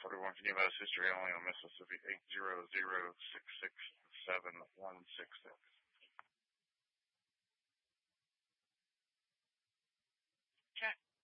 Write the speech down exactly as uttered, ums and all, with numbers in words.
forty-one, can you advise history only on Mississippi eight zero zero six six seven one six six? Check.